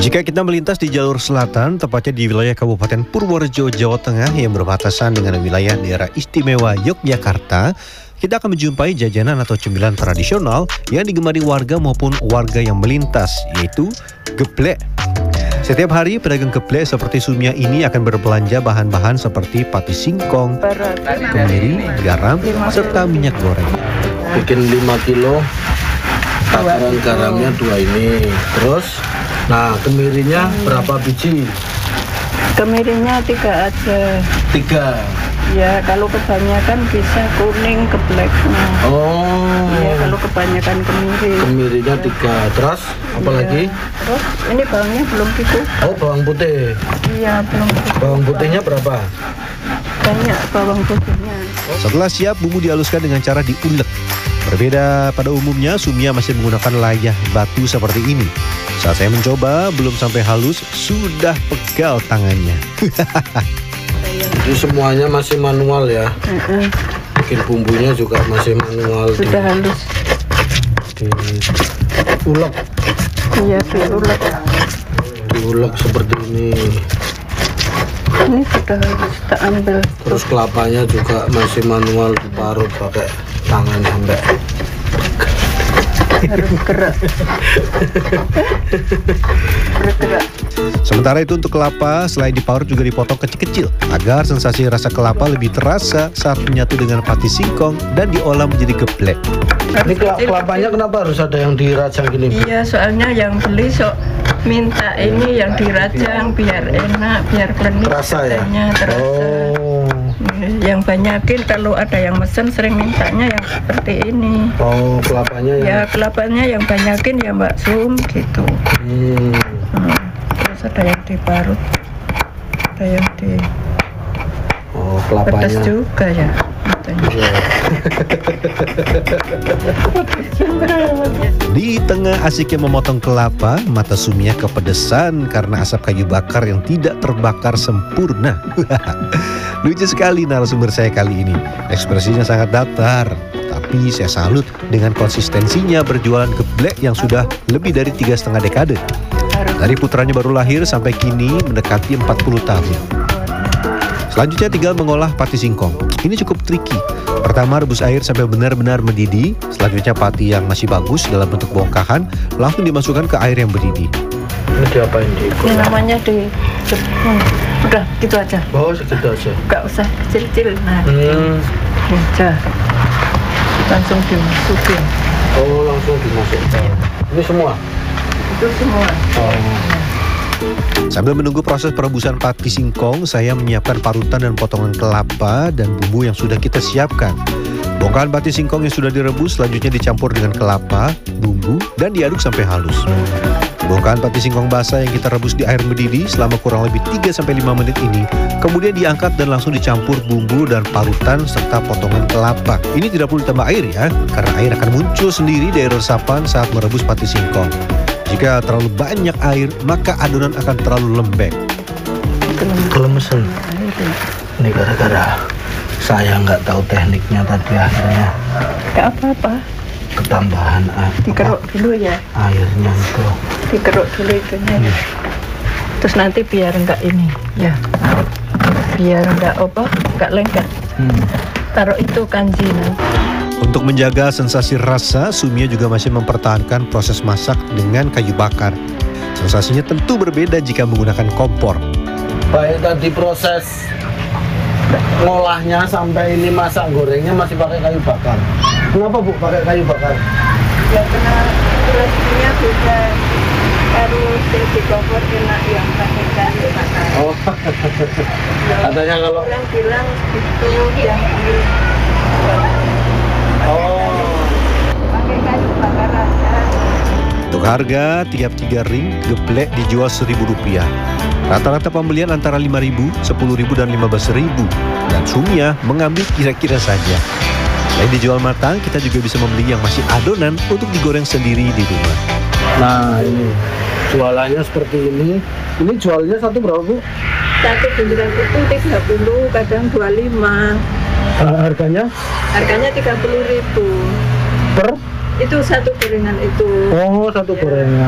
Jika kita melintas di jalur selatan, tepatnya di wilayah Kabupaten Purworejo, Jawa Tengah yang berbatasan dengan wilayah daerah istimewa Yogyakarta, kita akan menjumpai jajanan atau cemilan tradisional yang digemari warga maupun warga yang melintas, yaitu geplek. Setiap hari pedagang geplek seperti Sumia ini akan berbelanja bahan-bahan seperti pati singkong, kemiri, garam, serta minyak goreng. Bikin 5 kilo, takaran garamnya 2 ini. Terus, nah kemirinya berapa biji? Kemirinya 3 aja. 3. Ya, kalau kebanyakan bisa kuning gepleknya. Oh. Ya, kalau kebanyakan kemiri. Kemirinya 3. Terus, apa lagi? Terus, ini bawangnya belum dikupas. Oh, bawang putih. Iya, belum dikupas. Bawang putihnya berapa? Banyak bawang putihnya. Setelah siap, bumbu dihaluskan dengan cara diulek. Berbeda pada umumnya, Sumia masih menggunakan layah batu seperti ini. Saat saya mencoba, belum sampai halus, sudah pegal tangannya. Jadi semuanya masih manual ya? Bikin bumbunya juga masih manual. Sudah halus. Diulek. Iya, diulek. Diulek seperti ini. Ini sudah halus, kita ambil. Terus kelapanya juga masih manual, diparut pakai tangan sampai Harus gerak. Bergerak. Sementara itu untuk kelapa, selain diparut juga dipotong kecil-kecil agar sensasi rasa kelapa lebih terasa saat menyatu dengan pati singkong dan diolah menjadi geplek. Ini kelapanya kenapa harus ada yang dirajang gini? Iya, soalnya yang beli minta ini yang dirajang biar enak, biar klenik. Terasa ya? Terasa. Oh. Yang banyakin kalau ada yang mesen sering mintanya yang seperti ini. Oh, kelapanya Ya, kelapanya yang banyakin ya Mbak Sum gitu. Terus ada yang diparut, ada yang di pedas kelapanya juga ya. Iya. Di tengah asiknya memotong kelapa, mata Sumia kepedesan karena asap kayu bakar yang tidak terbakar sempurna. Lucu sekali narasumber saya kali ini. Ekspresinya sangat datar, tapi saya salut dengan konsistensinya berjualan geplek yang sudah lebih dari 3,5 dekade. Dari putranya baru lahir sampai kini mendekati 40 tahun. Selanjutnya tinggal mengolah pati singkong. Ini cukup tricky. Pertama rebus air sampai benar-benar mendidih. Selanjutnya pati yang masih bagus dalam bentuk bongkahan langsung dimasukkan ke air yang mendidih. Ini diapain? Ini namanya udah gitu aja. Oh, segitu aja. Gak usah kecil-kecil. Nah, udah langsung dimasukin. Oh, langsung dimasukkan. Ini semua? Itu semua. Sambil menunggu proses perebusan pati singkong, saya menyiapkan parutan dan potongan kelapa dan bumbu yang sudah kita siapkan. Bongkahan pati singkong yang sudah direbus selanjutnya dicampur dengan kelapa, bumbu, dan diaduk sampai halus. Bongkahan pati singkong basah yang kita rebus di air mendidih selama kurang lebih 3-5 menit ini kemudian diangkat dan langsung dicampur bumbu dan parutan serta potongan kelapa. Ini tidak perlu ditambah air ya, karena air akan muncul sendiri dari resapan saat merebus pati singkong. Jika terlalu banyak air, maka adonan akan terlalu lembek. Kelemesan. Ini gara-gara saya nggak tahu tekniknya tadi akhirnya. Gak apa-apa. Ketambahan Dikeruk dulu ya. airnya itu. Dikeruk dulu itunya. Terus nanti biar enggak ini ya. Biar enggak lengket. Taruh itu kanji nanti. Untuk menjaga sensasi rasa, Sumia juga masih mempertahankan proses masak dengan kayu bakar. Sensasinya tentu berbeda jika menggunakan kompor. Baik tadi proses ngolahnya sampai ini masak gorengnya masih pakai kayu bakar. Kenapa Bu pakai kayu bakar? Ya karena resepnya beda. Harus di kompor enak yang pakai kayu bakar. Oh, katanya kalau Orang bilang itu yang ini. Pakai kayu bakar aja. Untuk harga, tiap 3 ring geplek dijual Rp1.000. Rata-rata pembelian antara Rp5.000, Rp10.000, dan Rp15.000. Dan Sumia mengambil kira-kira saja. Selain dijual matang, kita juga bisa membeli yang masih adonan untuk digoreng sendiri di rumah. nah ini jualannya seperti ini. Ini jualnya satu berapa Bu? Satu bunderan itu 30, kadang 25. Harganya? Harganya 30.000. Per? Itu satu gorengan itu. Oh, satu gorengan.